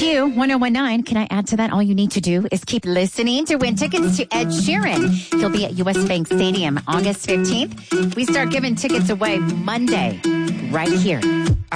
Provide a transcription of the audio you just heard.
Q1019. Can I add to that? All you need to do is keep listening to win tickets to Ed Sheeran. He'll be at US Bank Stadium August 15th. We start giving tickets away Monday, right here.